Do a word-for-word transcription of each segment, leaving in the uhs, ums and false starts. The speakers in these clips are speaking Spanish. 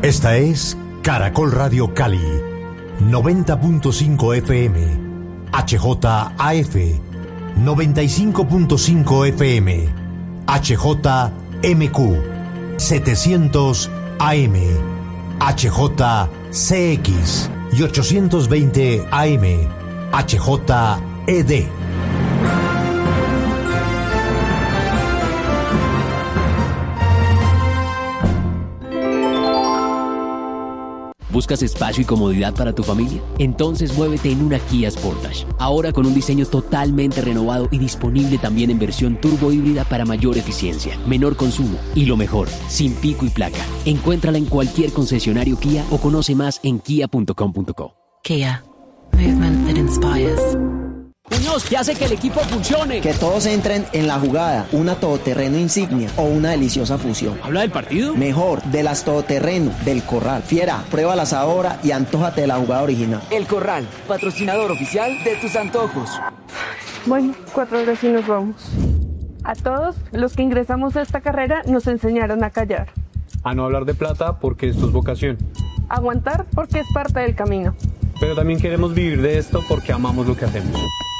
Esta es Caracol Radio Cali, noventa punto cinco F M, H J A F, noventa y cinco punto cinco F M, H J M Q, setecientos A M, H J C X y ochocientos veinte A M, H J E D. ¿Buscas espacio y comodidad para tu familia? Entonces muévete en una Kia Sportage. Ahora con un diseño totalmente renovado y disponible también en versión turbo híbrida para mayor eficiencia, menor consumo y lo mejor, sin pico y placa. Encuéntrala en cualquier concesionario Kia o conoce más en kia punto com punto co. Kia. Movement that inspires. Muñoz, ¿qué hace que el equipo funcione? Que todos entren en la jugada, una todoterreno insignia o una deliciosa fusión. ¿Habla del partido? Mejor, de las todoterreno, del Corral. Fiera, pruébalas ahora y antójate de la jugada original. El Corral, patrocinador oficial de tus antojos. Bueno, cuatro horas y nos vamos. A todos los que ingresamos a esta carrera nos enseñaron a callar. A no hablar de plata porque esto es vocación. Aguantar porque es parte del camino. Pero también queremos vivir de esto porque amamos lo que hacemos.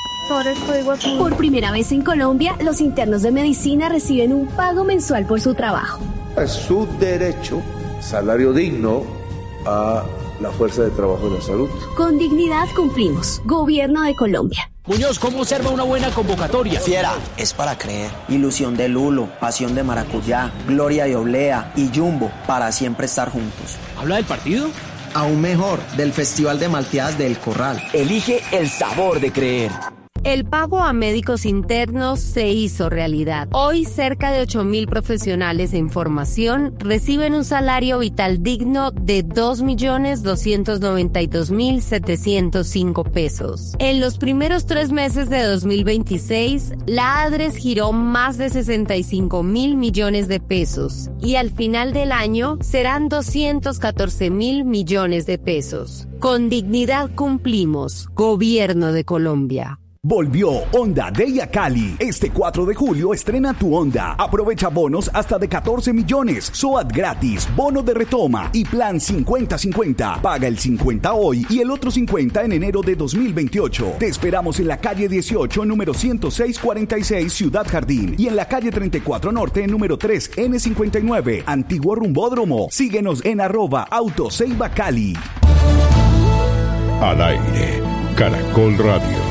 Por primera vez en Colombia, los internos de medicina reciben un pago mensual por su trabajo. Es su derecho, salario digno a la fuerza de trabajo de la salud. Con dignidad cumplimos. Gobierno de Colombia. Muñoz, ¿cómo observa una buena convocatoria? Fiera, es para creer. Ilusión de Lulo, pasión de maracuyá, gloria de oblea y Jumbo, para siempre estar juntos. ¿Habla del partido? Aún mejor, del Festival de Malteadas del Corral. Elige el sabor de creer. El pago a médicos internos se hizo realidad. Hoy, cerca de ocho mil profesionales en formación reciben un salario vital digno de dos millones doscientos noventa y dos mil setecientos cinco pesos. En los primeros tres meses de dos mil veintiséis, la ADRES giró más de sesenta y cinco mil millones de pesos y al final del año serán doscientos catorce mil millones de pesos. Con dignidad cumplimos. Gobierno de Colombia. Volvió Honda Day a Cali. Este cuatro de julio estrena tu Honda. Aprovecha bonos hasta de catorce millones, S O A T gratis, bono de retoma y plan cincuenta cincuenta. Paga el cincuenta hoy y el otro cincuenta en enero de dos mil veintiocho. Te esperamos en la calle dieciocho, número ciento seis cuarenta y seis, Ciudad Jardín, y en la calle treinta y cuatro Norte, número tres N cincuenta y nueve, Antiguo Rumbódromo. Síguenos en arroba Autoceiba Cali. Al aire, Caracol Radio.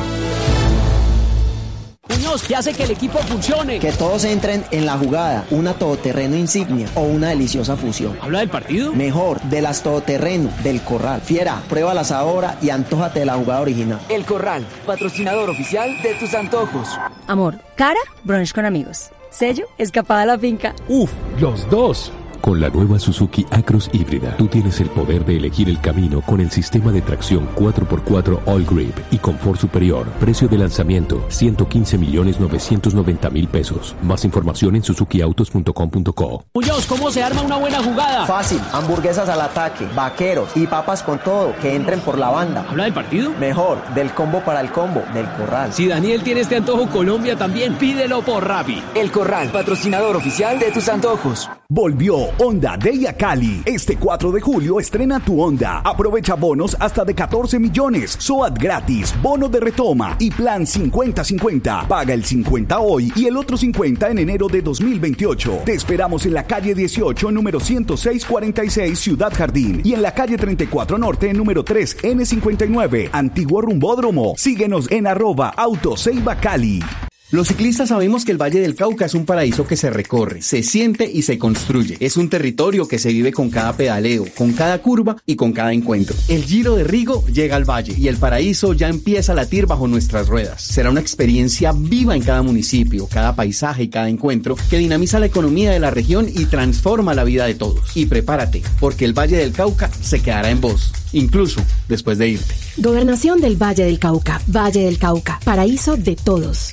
Muñoz, ¿qué hace que el equipo funcione? Que todos entren en la jugada, una todoterreno insignia o una deliciosa fusión. ¿Habla del partido? Mejor, de las todoterreno, del Corral. Fiera, pruébalas ahora y antójate de la jugada original. El Corral, patrocinador oficial de tus antojos. Amor, cara, brunch con amigos. Sello, escapada a la finca. Uf, los dos. Con la nueva Suzuki Acros híbrida, tú tienes el poder de elegir el camino con el sistema de tracción cuatro por cuatro All Grip y confort superior. Precio de lanzamiento, ciento quince millones novecientos noventa mil pesos. Más información en suzuki autos punto com punto co. Muñoz, ¿cómo se arma una buena jugada? Fácil, hamburguesas al ataque, vaqueros y papas con todo, que entren por la banda. ¿Habla del partido? Mejor, del combo para el combo, del Corral. Si Daniel tiene este antojo, Colombia también. Pídelo por Rappi. El Corral, patrocinador oficial de tus antojos. Volvió Honda Day a Cali. Este cuatro de julio estrena tu Honda. Aprovecha bonos hasta de catorce millones, S O A T gratis, bono de retoma y plan cincuenta cincuenta. Paga el cincuenta hoy y el otro cincuenta en enero de dos mil veintiocho. Te esperamos en la calle dieciocho, número ciento seis cuarenta y seis, Ciudad Jardín, y en la calle treinta y cuatro Norte, número tres N cincuenta y nueve, Antiguo Rumbódromo. Síguenos en arroba Autoceiba Cali. Los ciclistas sabemos que el Valle del Cauca es un paraíso que se recorre, se siente y se construye. Es un territorio que se vive con cada pedaleo, con cada curva y con cada encuentro. El Giro de Rigo llega al valle y el paraíso ya empieza a latir bajo nuestras ruedas. Será una experiencia viva en cada municipio, cada paisaje y cada encuentro que dinamiza la economía de la región y transforma la vida de todos. Y prepárate, porque el Valle del Cauca se quedará en vos, incluso después de irte. Gobernación del Valle del Cauca. Valle del Cauca, paraíso de todos.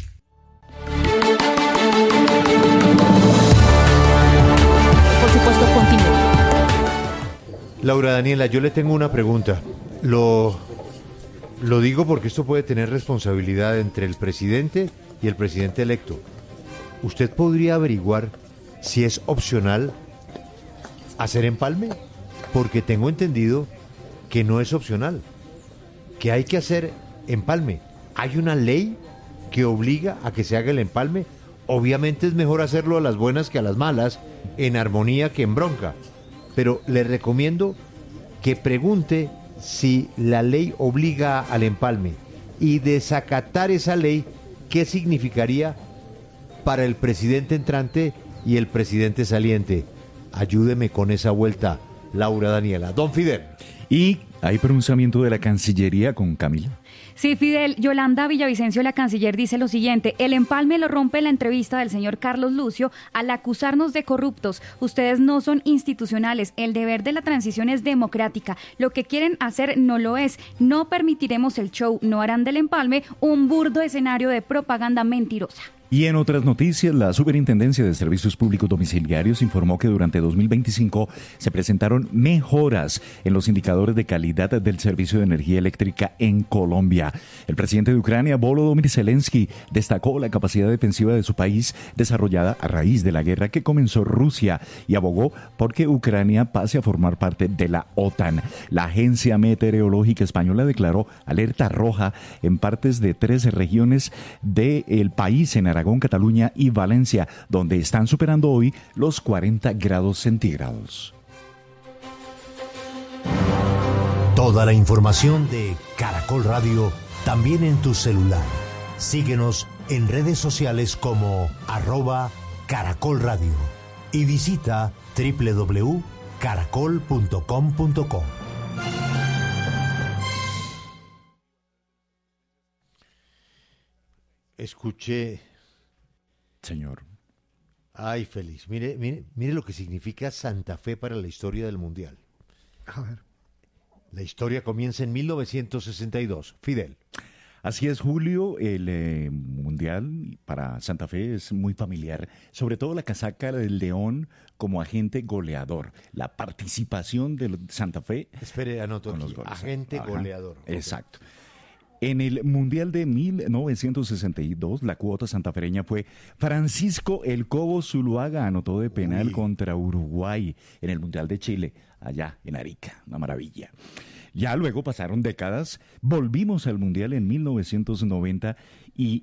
Laura Daniela, yo le tengo una pregunta. Lo, lo digo porque esto puede tener responsabilidad entre el presidente y el presidente electo. ¿Usted podría averiguar si es opcional hacer empalme? porque tengo entendido que no es opcional, que hay que hacer empalme. Hay una ley que obliga a que se haga el empalme. Obviamente es mejor hacerlo a las buenas que a las malas, en armonía que en bronca. Pero le recomiendo que pregunte si la ley obliga al empalme y desacatar esa ley, ¿qué significaría para el presidente entrante y el presidente saliente? Ayúdeme con esa vuelta, Laura Daniela. Don Fidel. Y hay pronunciamiento de la Cancillería con Camila. Sí, Fidel, Yolanda Villavicencio, la canciller, dice lo siguiente: el empalme lo rompe la entrevista del señor Carlos Lucio al acusarnos de corruptos. Ustedes no son institucionales, el deber de la transición es democrática. Lo que quieren hacer no lo es. No permitiremos el show, no harán del empalme un burdo escenario de propaganda mentirosa. Y en otras noticias, la Superintendencia de Servicios Públicos Domiciliarios informó que durante dos mil veinticinco se presentaron mejoras en los indicadores de calidad del servicio de energía eléctrica en Colombia. El presidente de Ucrania, Volodymyr Zelensky, destacó la capacidad defensiva de su país desarrollada a raíz de la guerra que comenzó Rusia y abogó porque Ucrania pase a formar parte de la OTAN. La Agencia Meteorológica Española declaró alerta roja en partes de tres regiones del país en Aragón, Cataluña y Valencia, donde están superando hoy los cuarenta grados centígrados. Toda la información de Caracol Radio también en tu celular. Síguenos en redes sociales como arroba Caracol Radio y visita doble u doble u doble u punto caracol punto com punto co. Escuché... Señor. Ay, feliz. Mire, mire, mire lo que significa Santa Fe para la historia del Mundial. A ver. La historia comienza en mil novecientos sesenta y dos. Fidel. Así es, Julio, el eh, Mundial para Santa Fe es muy familiar, sobre todo la casaca del León como agente goleador, la participación de Santa Fe. Espere, anoto con aquí. Los goles. Agente Ajá, goleador. Exacto. Okay. En el Mundial de mil novecientos sesenta y dos, la cuota santafereña fue Francisco El Cobo Zuluaga, anotó de penal Uy. contra Uruguay en el Mundial de Chile, allá en Arica, una maravilla. Ya luego pasaron décadas, volvimos al Mundial en mil novecientos noventa y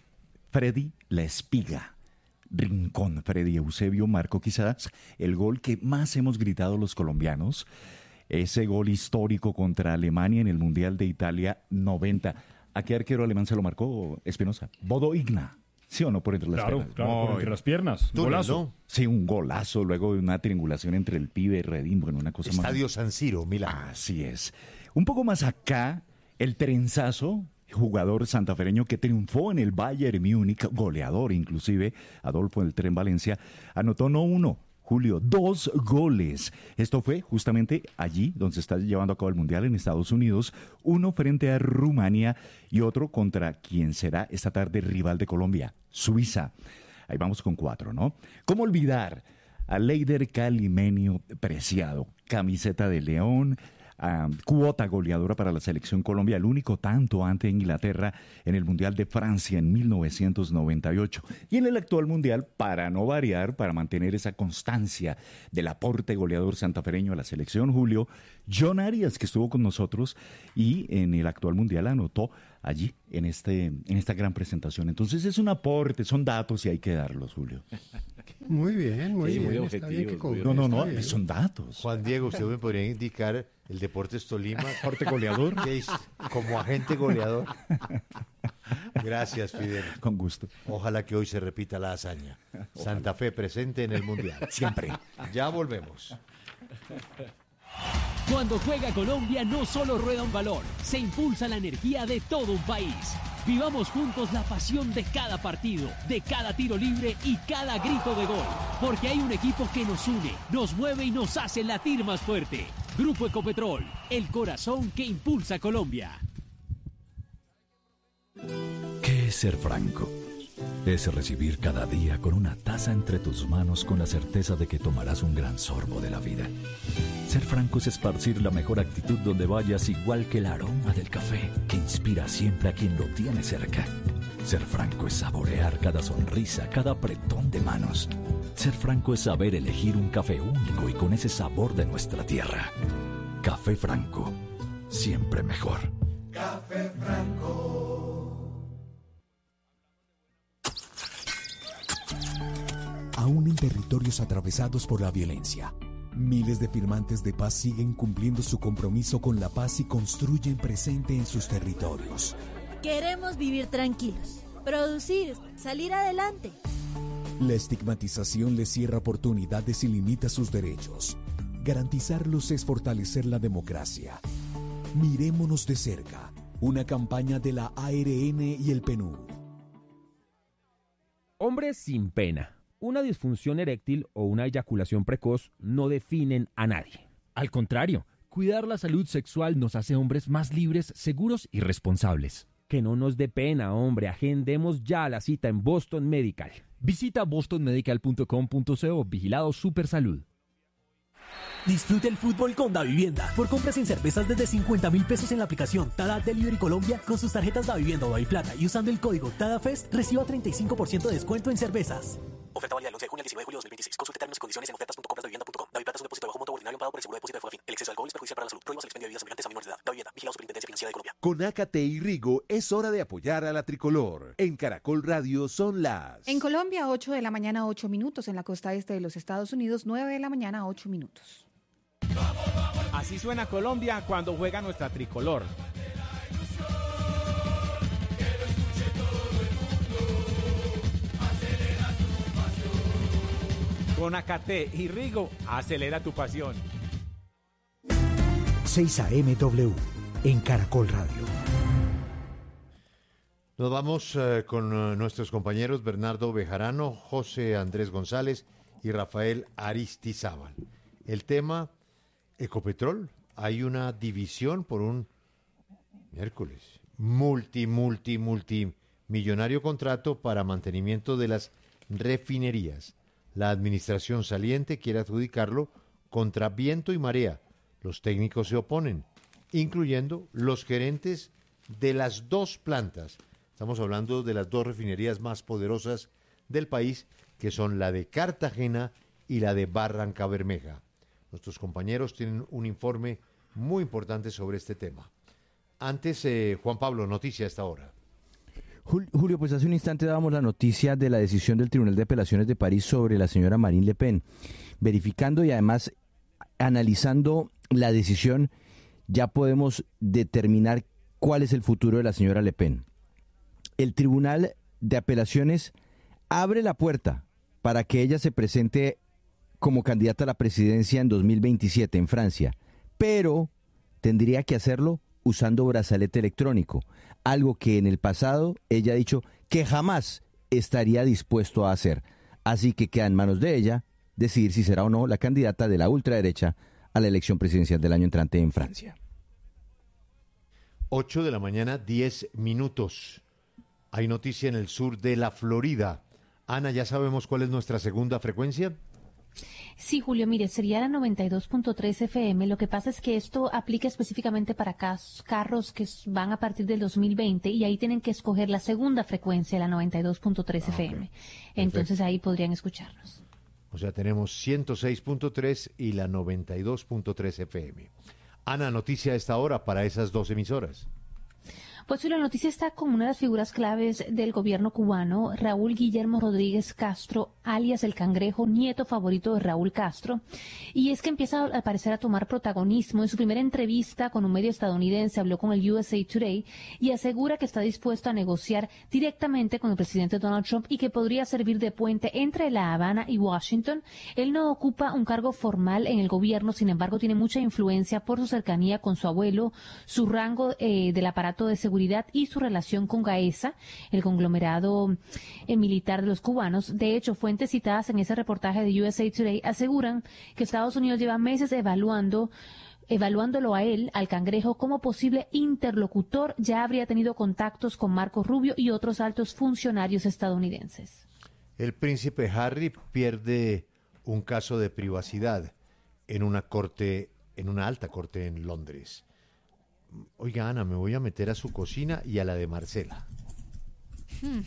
Freddy La Espiga, Rincón, Freddy Eusebio marcó quizás el gol que más hemos gritado los colombianos. Ese gol histórico contra Alemania en el Mundial de Italia noventa. ¿A qué arquero alemán se lo marcó Espinosa? Bodo Igna. ¿Sí o no? Por entre las claro, piernas. Claro, por entre las piernas. Tú, golazo. ¿no? Sí, un golazo. Luego de una triangulación entre el pibe y Redín. Bueno, una cosa más. Estadio San Siro, Milán. Así es. Un poco más acá, el trenzazo, jugador santafereño que triunfó en el Bayern Múnich, goleador inclusive, Adolfo El Tren Valencia, anotó no uno, Julio, dos goles. Esto fue justamente allí donde se está llevando a cabo el Mundial en Estados Unidos, uno frente a Rumania y otro contra quien será esta tarde rival de Colombia, Suiza. Ahí vamos con cuatro, ¿no? ¿Cómo olvidar a Leider Calimenio Preciado? Camiseta de León, Uh, cuota goleadora para la selección Colombia, el único tanto ante Inglaterra en el Mundial de Francia en mil novecientos noventa y ocho. Y en el actual Mundial, para no variar, para mantener esa constancia del aporte goleador santafereño a la selección, Julio, John Arias, que estuvo con nosotros y en el actual Mundial anotó allí en, este, en esta gran presentación. Entonces es un aporte, son datos y hay que darlos, Julio. Muy bien, muy sí, bien. Muy está bien que cobre, no, no, no, bien. son datos. Juan Diego, ¿usted me podría indicar el Deportes Tolima? ¿Aporte goleador? Como agente goleador. Gracias, Fidel. Con gusto. Ojalá que hoy se repita la hazaña. Ojalá. Santa Fe presente en el Mundial. Siempre. Ya volvemos. Cuando juega Colombia no solo rueda un balón, se impulsa la energía de todo un país. Vivamos juntos la pasión de cada partido, de cada tiro libre y cada grito de gol. Porque hay un equipo que nos une, nos mueve y nos hace latir más fuerte. Grupo Ecopetrol, el corazón que impulsa Colombia. ¿Qué es ser franco? Es recibir cada día con una taza entre tus manos con la certeza de que tomarás un gran sorbo de la vida. Ser franco es esparcir la mejor actitud donde vayas, igual que el aroma del café que inspira siempre a quien lo tiene cerca. Ser franco es saborear cada sonrisa, cada apretón de manos. Ser franco es saber elegir un café único y con ese sabor de nuestra tierra. Café Franco, siempre mejor. Café Franco. Aún en territorios atravesados por la violencia, miles de firmantes de paz siguen cumpliendo su compromiso con la paz y construyen presente en sus territorios. Queremos vivir tranquilos, producir, salir adelante. La estigmatización les cierra oportunidades y limita sus derechos. Garantizarlos es fortalecer la democracia. Mirémonos de cerca. Una campaña de la A R N y el P N U D. Hombres sin pena. Una disfunción eréctil o una eyaculación precoz no definen a nadie. Al contrario, cuidar la salud sexual nos hace hombres más libres, seguros y responsables. Que no nos dé pena, hombre. Agendemos ya la cita en Boston Medical. Visita boston medical punto com punto co. Vigilado Supersalud. Disfrute el fútbol con Davivienda. Por compras en cervezas desde cincuenta mil pesos en la aplicación Tada Delivery Colombia con sus tarjetas Davivienda o Daviplata y usando el código TADAFEST reciba treinta y cinco por ciento de descuento en cervezas. Oferta válida del once de junio al diecinueve de julio de dos mil veintiséis. Consulte términos y condiciones en ofertas punto compras davivienda punto com. Daviplata es un depósito bajo monto ordinario pagado por el seguro de depósito de Fogafín. El exceso de alcohol es perjudicial para la salud. Prohíbas el expendio de bebidas embriagantes a menores de edad. Davivienda. Vigilado Superintendencia Financiera de Colombia. Con Ácate y Rigo es hora de apoyar a la tricolor. En Caracol Radio son las... En Colombia, ocho de la mañana, ocho minutos. En la costa este de los Estados Unidos, nueve de la mañana, ocho minutos. Así suena Colombia cuando juega nuestra tricolor. Con Ácate y Rigo, acelera tu pasión. seis A M W en Caracol Radio. Nos vamos eh, con uh, nuestros compañeros Bernardo Bejarano, José Andrés González y Rafael Aristizábal. El tema Ecopetrol, hay una división por un miércoles multi, multi, multi millonario contrato para mantenimiento de las refinerías. La administración saliente quiere adjudicarlo contra viento y marea. Los técnicos se oponen, incluyendo los gerentes de las dos plantas. Estamos hablando de las dos refinerías más poderosas del país, que son la de Cartagena y la de Barranca Bermeja. Nuestros compañeros tienen un informe muy importante sobre este tema. Antes, eh, Juan Pablo, noticia a esta hora. Julio, pues hace un instante dábamos la noticia de la decisión del Tribunal de Apelaciones de París sobre la señora Marine Le Pen. Verificando y además analizando la decisión, ya podemos determinar cuál es el futuro de la señora Le Pen. El Tribunal de Apelaciones abre la puerta para que ella se presente como candidata a la presidencia en dos mil veintisiete en Francia, pero tendría que hacerlo usando brazalete electrónico, algo que en el pasado ella ha dicho que jamás estaría dispuesto a hacer. Así que queda en manos de ella decidir si será o no la candidata de la ultraderecha a la elección presidencial del año entrante en Francia. ocho de la mañana, diez minutos. Hay noticia en el sur de la Florida. Ana, ¿ya sabemos cuál es nuestra segunda frecuencia? Sí, Julio, mire, sería la noventa y dos punto tres F M. Lo que pasa es que esto aplica específicamente para carros que van a partir del dos mil veinte y ahí tienen que escoger la segunda frecuencia, la noventa y dos punto tres F M. Entonces ahí podrían escucharnos. O sea, tenemos ciento seis punto tres y la noventa y dos punto tres F M. Ana, noticia a esta hora para esas dos emisoras. Pues sí, la noticia está con una de las figuras claves del gobierno cubano, Raúl Guillermo Rodríguez Castro, alias El Cangrejo, nieto favorito de Raúl Castro. Y es que empieza a parecer a tomar protagonismo. En su primera entrevista con un medio estadounidense habló con el U S A Today y asegura que está dispuesto a negociar directamente con el presidente Donald Trump y que podría servir de puente entre La Habana y Washington. Él no ocupa un cargo formal en el gobierno, sin embargo tiene mucha influencia por su cercanía con su abuelo, su rango eh, del aparato de seguridad y su relación con Gaesa, el conglomerado eh, militar de los cubanos. De hecho, fuentes citadas en ese reportaje de U S A Today aseguran que Estados Unidos lleva meses evaluando evaluándolo a él, al Cangrejo, como posible interlocutor. Ya habría tenido contactos con Marco Rubio y otros altos funcionarios estadounidenses. El príncipe Harry pierde un caso de privacidad en una corte, en una alta corte en Londres. Oiga, Ana, me voy a meter a su cocina y a la de Marcela. Hmm.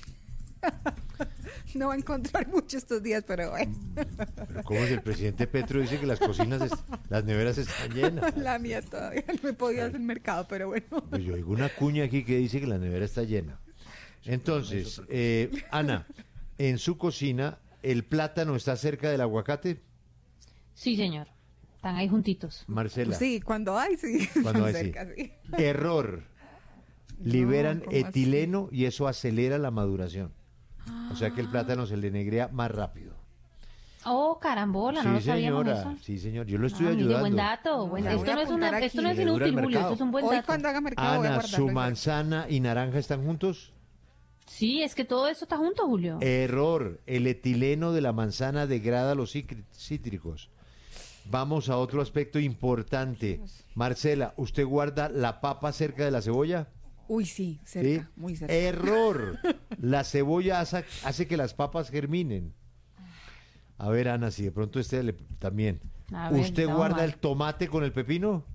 No va a encontrar mucho estos días, pero bueno. Pero ¿cómo es? El presidente Petro dice que las cocinas, est- las neveras están llenas. La mía todavía no he podido hacer mercado, pero bueno. Pues yo oigo una cuña aquí que dice que la nevera está llena. Entonces, eh, Ana, en su cocina, ¿el plátano está cerca del aguacate? Sí, señor. Están ahí juntitos. Marcela. Sí, cuando hay, sí. Cuando hay, cerca, sí. sí. Error. Liberan ¿cómo etileno y eso acelera la maduración. O sea que el plátano se le negrea más rápido. Oh, carambola, no Sí, lo sabíamos señora. eso. Sí, señor. Yo lo estoy Ah, mire, ayudando. buen dato. Buen La dato. voy Esto a no es apuntar una, aquí. esto no es Le dura el inútil, Julio. mercado. Esto es un buen Hoy dato. cuando haga mercado voy a Ana, guardarlo. ¿su manzana y naranja están juntos? Sí, es que todo eso está junto, Julio. Error. El etileno de la manzana degrada los cícri- cítricos. Vamos a otro aspecto importante. Marcela, ¿usted guarda la papa cerca de la cebolla? Uy, sí, ¿Sí? cerca, muy cerca. Error. La cebolla hace, hace que las papas germinen. A ver, Ana, si de pronto este le- también. A ver, ¿Usted estamos guarda mal. el tomate con el pepino?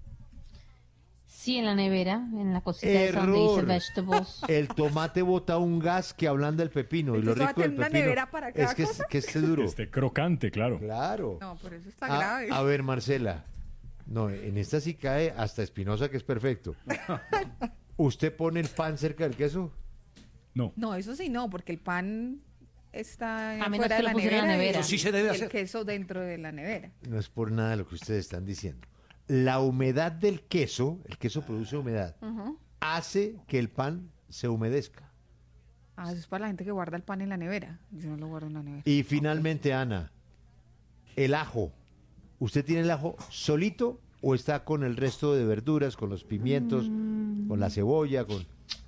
Sí, en la nevera, en la cosita esa donde dice Error. vegetables. El tomate bota un gas que ablanda el pepino. Y lo Entonces, ¿va a rico del tener una pepino nevera para cada es que, es- cosa? que esté duro. Este crocante, claro. Claro. No, por eso está Ah, grave. a ver, Marcela. No, en esta sí cae hasta Espinosa, que es perfecto. ¿Usted pone el pan cerca del queso? No. No, eso sí no, porque el pan está A menos fuera que de lo la pusiera en nevera. la y nevera. el- Eso sí se debe y hacer. el queso dentro de la nevera. No es por nada lo que ustedes están diciendo. La humedad del queso, el queso produce humedad, Ujú. hace que el pan se humedezca. Ah, eso es para la gente que guarda el pan en la nevera. Yo no lo guardo en la nevera. Y finalmente, Ana, el ajo. ¿Usted tiene el ajo solito o está con el resto de verduras, con los pimientos, con la cebolla, con...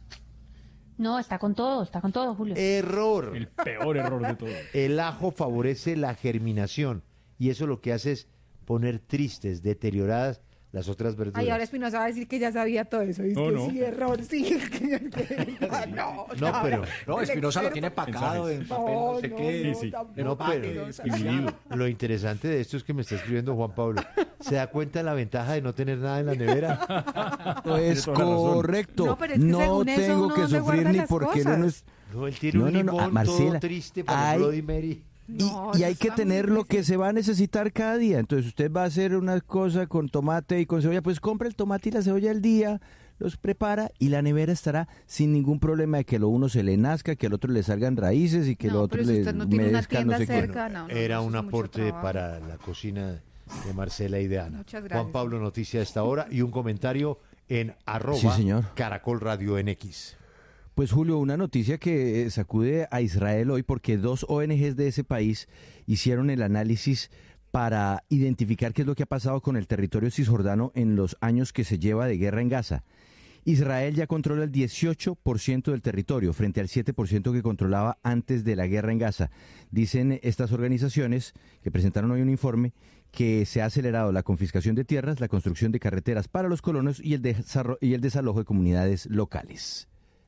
No, está con todo, está con todo, Julio. Error. El peor error de todo. El ajo favorece la germinación y eso lo que hace es poner tristes, deterioradas las otras verduras. Ay, ahora Espinosa va a decir que ya sabía todo eso. Es No, que no. sí, error, sí. Ah, no, No, pero... No, Espinosa lo tiene pacado en papel, no, sé no, qué. no, tampoco. No, pero Espinosa. lo interesante de esto es que me está escribiendo Juan Pablo. ¿Se da cuenta de la ventaja de no tener nada en la nevera? Es correcto. No, No, pero es que según eso tengo uno que no se sufrir guarda ni las porque cosas. no es... No, él tiene No, un no, no, limón ah, Marcela, todo triste para hay- Bloody Mary. Y, No, y eso hay que está tener muy lo que se va a necesitar cada día. Entonces usted va a hacer una cosa con tomate y con cebolla, pues compra el tomate y la cebolla al día, los prepara y la nevera estará sin ningún problema de que lo uno se le nazca, que al otro le salgan raíces y que No, lo otro pero si le usted no tiene una humedezca, no tienda sé qué. cerca, no, no, Era eso un es mucho aporte trabajo. para la cocina de Marcela y de Ana. Muchas gracias. Juan Pablo, noticia a esta hora y un comentario en arroba Sí, señor. Caracol Radio N X. Pues Julio, una noticia que eh, sacude a Israel hoy porque dos O N Ges de ese país hicieron el análisis para identificar qué es lo que ha pasado con el territorio cisjordano en los años que se lleva de guerra en Gaza. Israel ya controla el dieciocho por ciento del territorio frente al siete por ciento que controlaba antes de la guerra en Gaza. Dicen estas organizaciones que presentaron hoy un informe que se ha acelerado la confiscación de tierras, la construcción de carreteras para los colonos y el, desarro- y el desalojo de comunidades locales.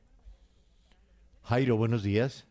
Jairo, buenos días.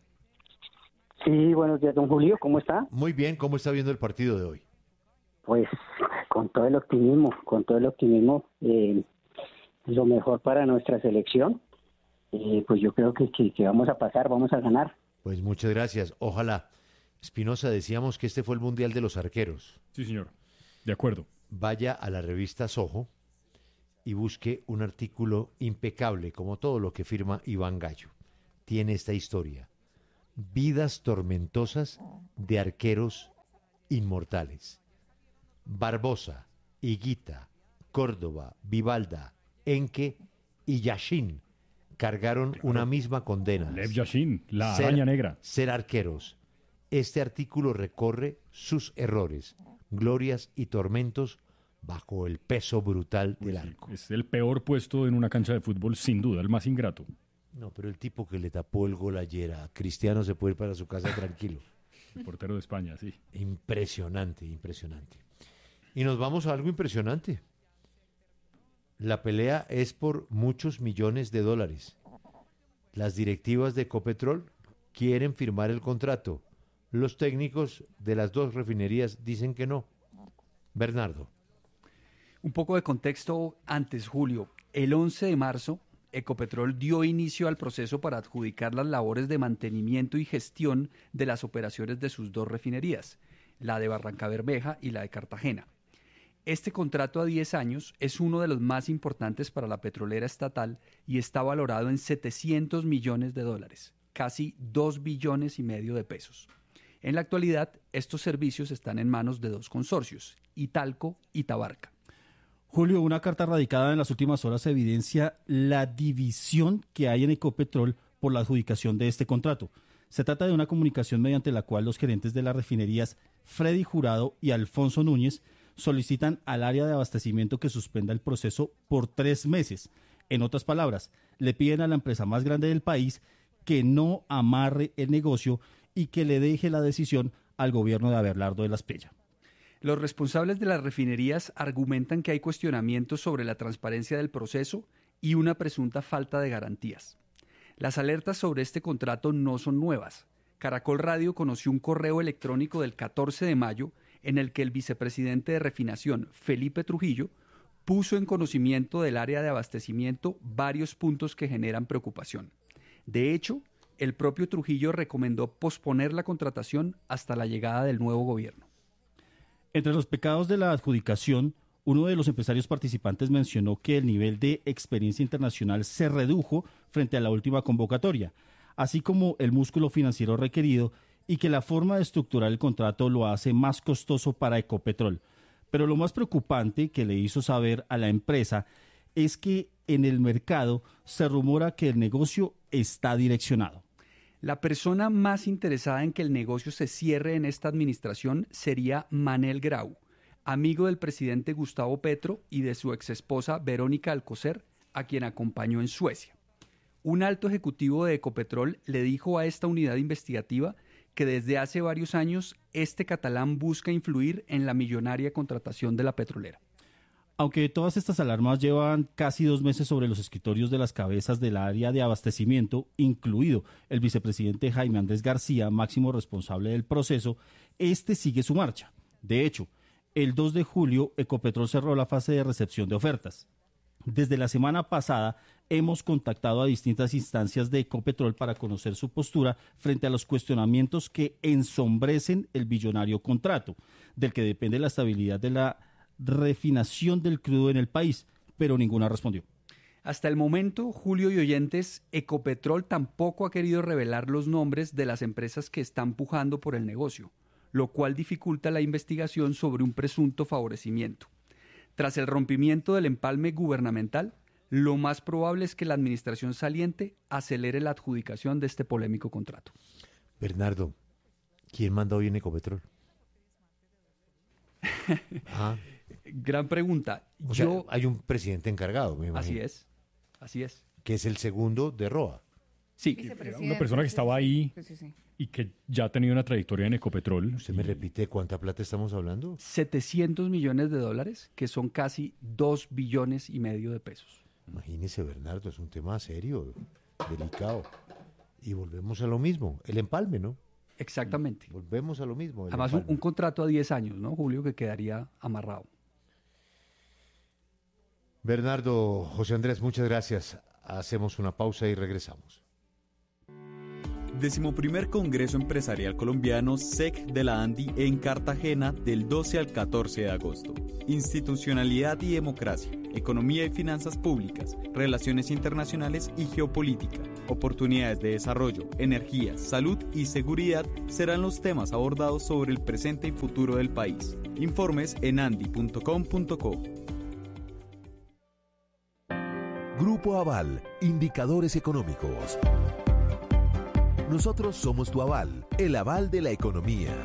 Sí, buenos días, don Julio, ¿cómo está? Muy bien, ¿cómo está viendo el partido de hoy? Pues con todo el optimismo, con todo el optimismo, eh, lo mejor para nuestra selección. Eh, pues yo creo que, que, que vamos a pasar, vamos a ganar. Pues muchas gracias. Ojalá. Espinosa, decíamos que este fue el Mundial de los Arqueros. Sí, señor. De acuerdo. Vaya a la revista Soho y busque un artículo impecable, como todo lo que firma Iván Gallo. Tiene esta historia. Vidas tormentosas de arqueros inmortales. Barbosa, Higuita, Córdoba, Vivalda, Enque y Yashin cargaron una misma condena. Lev Yashin, la Ser- araña negra. Ser arqueros. Este artículo recorre sus errores, glorias y tormentos bajo el peso brutal del arco. Es el peor puesto en una cancha de fútbol, sin duda, el más ingrato. No, pero el tipo que le tapó el gol ayer a Cristiano se puede ir para su casa tranquilo. El portero de España, sí. Impresionante, impresionante. Y nos vamos a algo impresionante. La pelea es por muchos millones de dólares. Las directivas de Ecopetrol quieren firmar el contrato. Los técnicos de las dos refinerías dicen que no. Bernardo. Un poco de contexto antes, Julio. El once de marzo, Ecopetrol dio inicio al proceso para adjudicar las labores de mantenimiento y gestión de las operaciones de sus dos refinerías, la de Barrancabermeja y la de Cartagena. Este contrato a diez años es uno de los más importantes para la petrolera estatal y está valorado en setecientos millones de dólares, casi dos billones y medio de pesos. En la actualidad, estos servicios están en manos de dos consorcios, Italco y Tabarca. Julio, una carta radicada en las últimas horas evidencia la división que hay en Ecopetrol por la adjudicación de este contrato. Se trata de una comunicación mediante la cual los gerentes de las refinerías Freddy Jurado y Alfonso Núñez solicitan al área de abastecimiento que suspenda el proceso por tres meses. En otras palabras, le piden a la empresa más grande del país que no amarre el negocio y que le deje la decisión al gobierno de Abelardo de la Espriella. Los responsables de las refinerías argumentan que hay cuestionamientos sobre la transparencia del proceso y una presunta falta de garantías. Las alertas sobre este contrato no son nuevas. Caracol Radio conoció un correo electrónico del catorce de mayo en el que el vicepresidente de refinación, Felipe Trujillo, puso en conocimiento del área de abastecimiento varios puntos que generan preocupación. De hecho, el propio Trujillo recomendó posponer la contratación hasta la llegada del nuevo gobierno. Entre los pecados de la adjudicación, uno de los empresarios participantes mencionó que el nivel de experiencia internacional se redujo frente a la última convocatoria, así como el músculo financiero requerido, y que la forma de estructurar el contrato lo hace más costoso para Ecopetrol. Pero lo más preocupante que le hizo saber a la empresa es que en el mercado se rumora que el negocio está direccionado. La persona más interesada en que el negocio se cierre en esta administración sería Manel Grau, amigo del presidente Gustavo Petro y de su exesposa Verónica Alcocer, a quien acompañó en Suecia. Un alto ejecutivo de Ecopetrol le dijo a esta unidad investigativa que desde hace varios años este catalán busca influir en la millonaria contratación de la petrolera. Aunque todas estas alarmas llevan casi dos meses sobre los escritorios de las cabezas del área de abastecimiento, incluido el vicepresidente Jaime Andrés García, máximo responsable del proceso, este sigue su marcha. De hecho, el dos de julio, Ecopetrol cerró la fase de recepción de ofertas. Desde la semana pasada hemos contactado a distintas instancias de Ecopetrol para conocer su postura frente a los cuestionamientos que ensombrecen el billonario contrato, del que depende la estabilidad de la refinación del crudo en el país, pero ninguna respondió. Hasta el momento, Julio y oyentes, Ecopetrol tampoco ha querido revelar los nombres de las empresas que están pujando por el negocio, lo cual dificulta la investigación sobre un presunto favorecimiento. Tras el rompimiento del empalme gubernamental, lo más probable es que la administración saliente acelere la adjudicación de este polémico contrato. Bernardo, ¿quién manda hoy en Ecopetrol? Ah. Gran pregunta. O Yo... sea, hay un presidente encargado, me imagino. Así es, así es. Que es el segundo de Roa. Sí. Era una persona que estaba ahí sí, sí, sí. y que ya ha tenido una trayectoria en Ecopetrol. ¿Usted me repite cuánta plata estamos hablando? setecientos millones de dólares, que son casi dos billones y medio de pesos. Imagínese, Bernardo, es un tema serio, delicado. Y volvemos a lo mismo, el empalme, ¿no? Exactamente. Volvemos a lo mismo. Además, un, un contrato a diez años, ¿no, Julio? Que quedaría amarrado. Bernardo, José Andrés, muchas gracias. Hacemos una pausa y regresamos. Decimoprimer Congreso Empresarial Colombiano S E C de la ANDI en Cartagena del doce al catorce de agosto. Institucionalidad y democracia, economía y finanzas públicas, relaciones internacionales y geopolítica, oportunidades de desarrollo, energía, salud y seguridad serán los temas abordados sobre el presente y futuro del país. Informes en andi punto com punto co. Grupo Aval, Indicadores Económicos. Nosotros somos tu aval, el aval de la economía.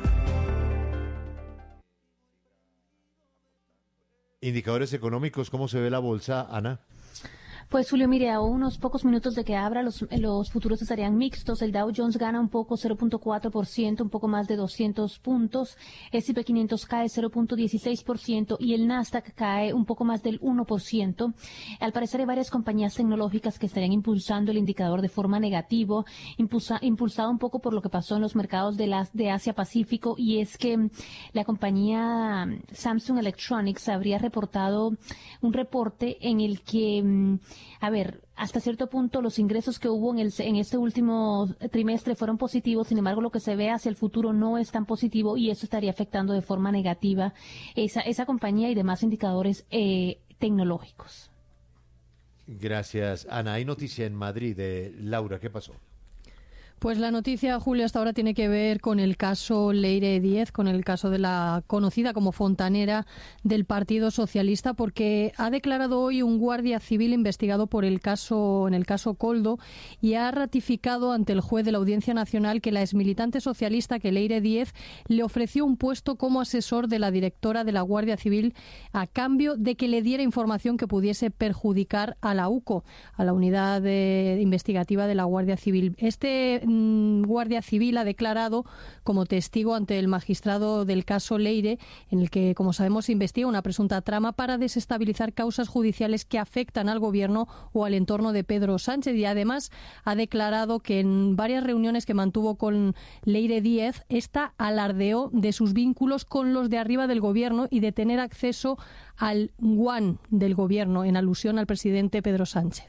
Indicadores económicos, ¿cómo se ve la bolsa, Ana? Pues Julio, mire, a unos pocos minutos de que abra, los, los futuros estarían mixtos. El Dow Jones gana un poco, cero punto cuatro por ciento, un poco más de doscientos puntos. El ese y pe quinientos cae cero punto dieciséis por ciento y el Nasdaq cae un poco más del uno por ciento. Al parecer hay varias compañías tecnológicas que estarían impulsando el indicador de forma negativa, impulsa, impulsado un poco por lo que pasó en los mercados de, la, de Asia-Pacífico, y es que la compañía Samsung Electronics habría reportado un reporte en el que a ver, hasta cierto punto los ingresos que hubo en, el, en este último trimestre fueron positivos, sin embargo lo que se ve hacia el futuro no es tan positivo y eso estaría afectando de forma negativa esa, esa compañía y demás indicadores eh, tecnológicos. Gracias, Ana. Hay noticia en Madrid de Laura. ¿Qué pasó? Pues la noticia, Julio, hasta ahora tiene que ver con el caso Leire Díez, con el caso de la conocida como fontanera del Partido Socialista, porque ha declarado hoy un guardia civil investigado por el caso, en el caso Koldo, y ha ratificado ante el juez de la Audiencia Nacional que la exmilitante socialista, que Leire Díez, le ofreció un puesto como asesor de la directora de la Guardia Civil a cambio de que le diera información que pudiese perjudicar a la U C O, a la unidad de, investigativa de la Guardia Civil. Este Guardia Civil ha declarado como testigo ante el magistrado del caso Leire, en el que, como sabemos, se investiga una presunta trama para desestabilizar causas judiciales que afectan al gobierno o al entorno de Pedro Sánchez, y además ha declarado que en varias reuniones que mantuvo con Leire Díez, esta alardeó de sus vínculos con los de arriba del gobierno y de tener acceso al guan del gobierno, en alusión al presidente Pedro Sánchez.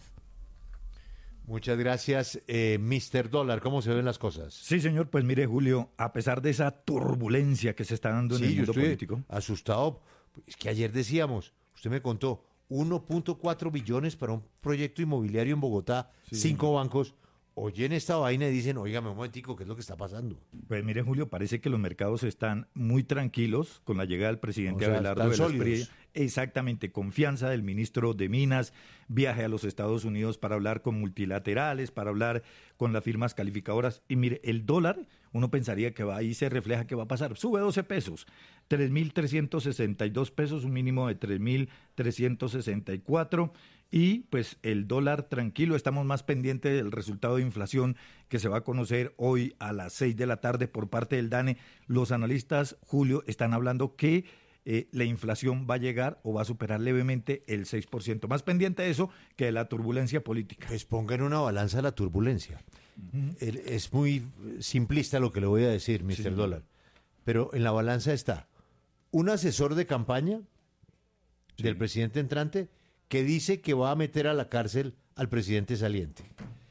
Muchas gracias, eh, mister Dólar. ¿Cómo se ven las cosas? Sí, señor. Pues mire, Julio, a pesar de esa turbulencia que se está dando en sí, el mundo yo estoy político. asustado. Es que ayer decíamos, usted me contó, uno punto cuatro billones para un proyecto inmobiliario en Bogotá, sí, cinco señor. bancos. Oyen esta vaina y dicen, óigame un momentico, ¿qué es lo que está pasando? Pues mire, Julio, parece que los mercados están muy tranquilos con la llegada del presidente o sea, Abelardo de la Espriella. Exactamente, confianza del ministro de Minas, viaje a los Estados Unidos para hablar con multilaterales, para hablar con las firmas calificadoras. Y mire, el dólar, uno pensaría que va ahí se refleja que va a pasar. Sube doce pesos, tres mil trescientos sesenta y dos pesos, un mínimo de tres mil trescientos sesenta y cuatro. Y pues el dólar tranquilo, estamos más pendientes del resultado de inflación que se va a conocer hoy a las seis de la tarde por parte del DANE. Los analistas, Julio, están hablando que eh, la inflación va a llegar o va a superar levemente el seis por ciento. Más pendiente de eso que de la turbulencia política. Pues ponga en una balanza la turbulencia. Uh-huh. El, es muy simplista lo que le voy a decir, mister Sí. Dólar. Pero en la balanza está un asesor de campaña sí. del presidente entrante que dice que va a meter a la cárcel al presidente saliente.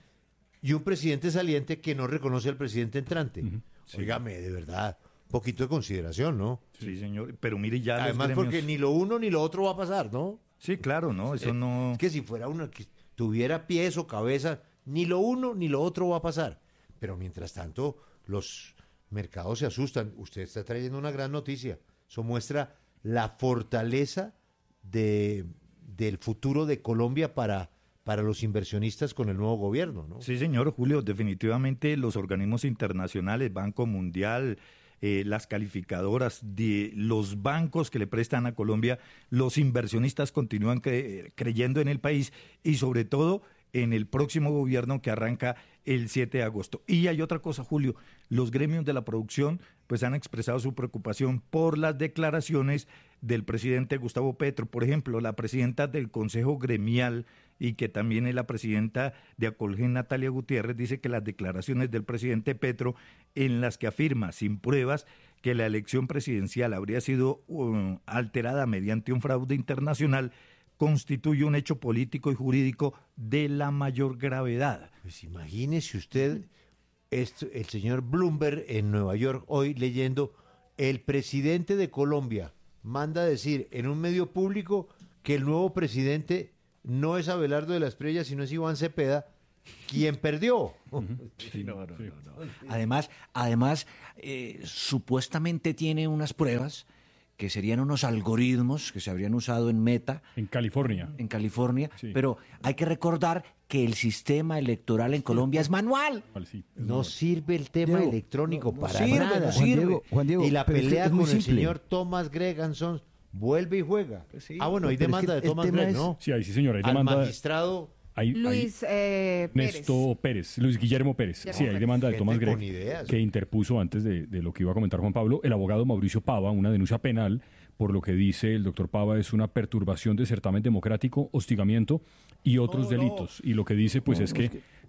Y un presidente saliente que no reconoce al presidente entrante. Uh-huh. Sí. Óigame, de verdad, un poquito de consideración, ¿no? Sí, señor, pero mire ya además los gremios... porque ni lo uno ni lo otro va a pasar, ¿no? Sí, claro, ¿no? Eso no... Es que si fuera uno que tuviera pies o cabeza, ni lo uno ni lo otro va a pasar. Pero mientras tanto, los mercados se asustan. Usted está trayendo una gran noticia. Eso muestra la fortaleza de... del futuro de Colombia para, para los inversionistas con el nuevo gobierno, ¿no? Sí, señor Julio, definitivamente los organismos internacionales, Banco Mundial, eh, las calificadoras de los bancos que le prestan a Colombia, los inversionistas continúan cre- creyendo en el país y sobre todo en el próximo gobierno que arranca el siete de agosto. Y hay otra cosa, Julio, los gremios de la producción pues han expresado su preocupación por las declaraciones del presidente Gustavo Petro. Por ejemplo, la presidenta del Consejo Gremial y que también es la presidenta de Acolgen, Natalia Gutiérrez, dice que las declaraciones del presidente Petro en las que afirma sin pruebas que la elección presidencial habría sido uh, alterada mediante un fraude internacional constituye un hecho político y jurídico de la mayor gravedad. Pues imagínese usted, esto, el señor Bloomberg en Nueva York hoy leyendo, el presidente de Colombia manda decir en un medio público que el nuevo presidente no es Abelardo de la Espriella, sino es Iván Cepeda, quien perdió. Sí, no, no, no, no. Además, además eh, supuestamente tiene unas pruebas que serían unos algoritmos que se habrían usado en Meta. En California. En California, sí. Pero hay que recordar que el sistema electoral en Colombia es manual. Sí. No sirve el tema Diego, electrónico no, no para sirve, nada. No sirve. Juan Diego, Juan Diego, y la pelea es que es con el simple. señor Thomas Greganson vuelve y juega. Sí, ah, bueno, hay demanda es que de Thomas Gregg, es... ¿no? Sí, hay, sí, señor, hay demanda. Al magistrado... Hay, Luis hay eh, Ernesto Pérez. Pérez, Luis Guillermo Pérez. Guillermo sí, hay Pérez. demanda de Gente Thomas con Gregg ideas. que interpuso antes de, de lo que iba a comentar Juan Pablo, el abogado Mauricio Pava, una denuncia penal por lo que dice el doctor Pava es una perturbación de certamen democrático, hostigamiento y otros no, delitos. No. Y lo que dice pues no, es no, que, es que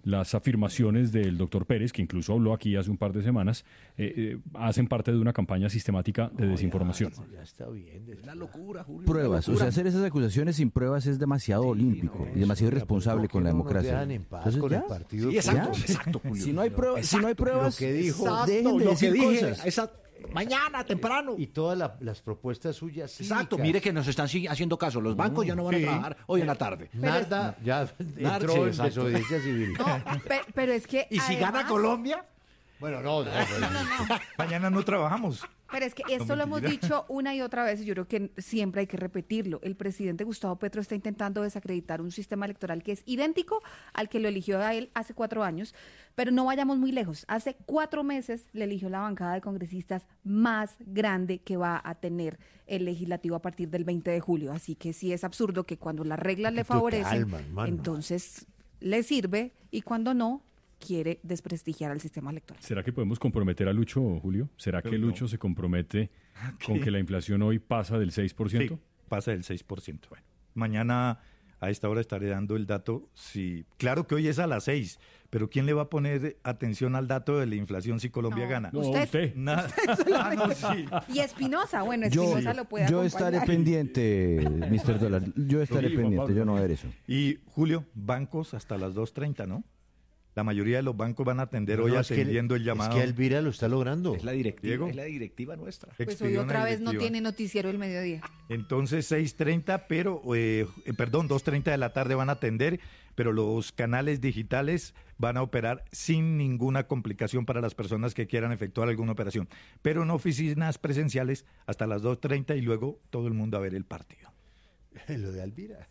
las afirmaciones del doctor Pérez, que incluso habló aquí hace un par de semanas, eh, eh, hacen parte de una campaña sistemática de desinformación. Ya, ya está bien. Es una locura, Julio. Pruebas, o sea, hacer esas acusaciones sin pruebas es demasiado olímpico y demasiado irresponsable con la democracia. En paz Entonces, con ya. el partido. Sí, exacto, Ya. exacto, Julio. Si no hay pruebas, si no hay pruebas, Lo que dijo, dejen de lo decir que dije, cosas. esa- mañana, temprano. Y todas la- las propuestas suyas. Exacto, cívicas. mire que nos están si- haciendo caso. Los bancos ya no van Sí. a trabajar hoy en la tarde. Narda ya Narda, entró sí, en exacto. desobediencia civil. No, pe- pero es que Y si además- gana Colombia, Bueno, no, no, no. Mañana no trabajamos. Pero es que esto lo hemos dicho una y otra vez y yo creo que siempre hay que repetirlo. El presidente Gustavo Petro está intentando desacreditar un sistema electoral que es idéntico al que lo eligió a él hace cuatro años, pero no vayamos muy lejos. Hace cuatro meses le eligió la bancada de congresistas más grande que va a tener el legislativo a partir del veinte de julio. Así que sí es absurdo que cuando las reglas le poquito de favorecen, calma, hermano. entonces le sirve y cuando no, quiere desprestigiar al sistema electoral. ¿Será que podemos comprometer a Lucho, Julio? ¿Será que Lucho se compromete con que la inflación hoy pasa del seis por ciento? Sí, pasa del seis por ciento. Bueno, mañana a esta hora estaré dando el dato. Sí, claro que hoy es a las seis, pero ¿quién le va a poner atención al dato de la inflación si Colombia No, gana? No, usted. usted. Nada. Ah, no, sí. Y Espinosa, bueno, Yo, Espinosa lo puede yo acompañar. estaré pendiente, mister Dólar. Yo estaré Sí, Juan pendiente, Pablo. yo no voy a ver eso. Y Julio, bancos hasta las dos treinta, ¿no? La mayoría de los bancos van a atender No, hoy no, es que- atendiendo el llamado. Es que Elvira lo está logrando. es la directiva, Diego. es la directiva nuestra. Pues hoy Expidió una otra vez no directiva. tiene noticiero el mediodía. Entonces seis treinta, pero, eh, eh, perdón, dos treinta de la tarde van a atender, pero los canales digitales van a operar sin ninguna complicación para las personas que quieran efectuar alguna operación. Pero en oficinas presenciales hasta las dos treinta y luego todo el mundo a ver el partido. Lo de Elvira.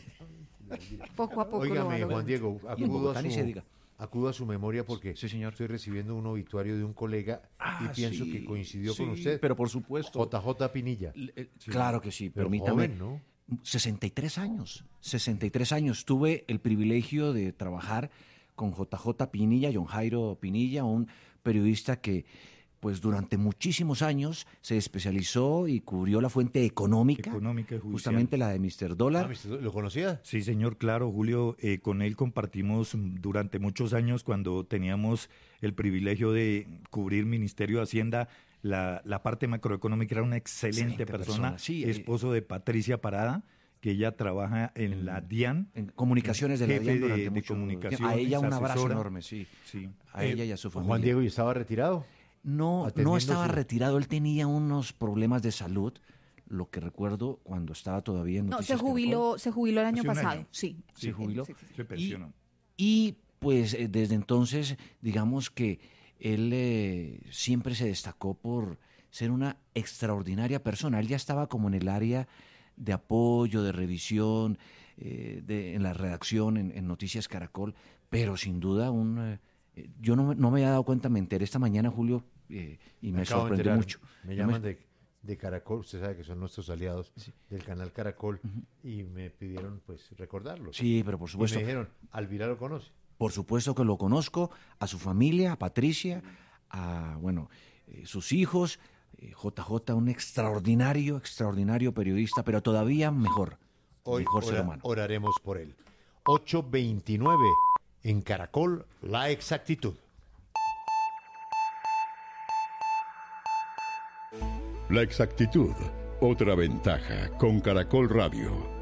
Poco a poco lo va Óigame, logrando. Juan Diego, Y en acudo a, Bogotá ni se su, diga. acudo a su memoria porque Sí, señor. estoy recibiendo un obituario de un colega y pienso sí, que coincidió sí, con usted. pero por supuesto. J J Pinilla. Eh, Claro que sí, Pero permítame. joven, ¿no? sesenta y tres años, sesenta y tres años. Tuve el privilegio de trabajar con J J Pinilla, John Jairo Pinilla, un periodista que pues durante muchísimos años se especializó y cubrió la fuente económica, Económica y judicial. justamente la de mister Dólar. Ah, mister ¿Lo conocía? Sí, señor, claro, Julio, eh, con él compartimos mm, durante muchos años cuando teníamos el privilegio de cubrir Ministerio de Hacienda, la, la parte macroeconómica, era una excelente, Excelente persona, persona, sí, eh. esposo de Patricia Parada, que ella trabaja en la DIAN. En comunicaciones de la jefe DIAN de- durante de mucho comunicaciones, A ella un abrazo asesora. enorme, sí. Sí. A Eh, ella y a su familia. Juan Diego, ¿y estaba retirado? No, no Atendiendo estaba su- retirado, él tenía unos problemas de salud, lo que recuerdo cuando estaba todavía en No, Noticias se jubiló, se jubiló el año Hace un pasado, año. sí. Se jubiló. Sí, sí, sí. Se pensionó. Y pues eh, desde entonces, digamos que él eh, siempre se destacó por ser una extraordinaria persona. Él ya estaba como en el área de apoyo, de revisión, eh, de, en la redacción, en, en Noticias Caracol, pero sin duda un... eh, eh, yo no, me- no me había dado cuenta, me enteré esta mañana, Julio, eh, y me, acabo de sorprendió enterar. mucho. Me Yo llaman de, de Caracol, usted sabe que son nuestros aliados del canal Caracol, y me pidieron pues recordarlo. Sí, pero por supuesto. Y me dijeron, Alvira lo conoce. Por supuesto que lo conozco, a su familia, a Patricia, a bueno, eh, sus hijos, eh, J J, un extraordinario, extraordinario periodista, pero todavía mejor, Hoy mejor ser ora- humano. oraremos por él. ocho veintinueve en Caracol, la exactitud. La exactitud, otra ventaja con Caracol Radio.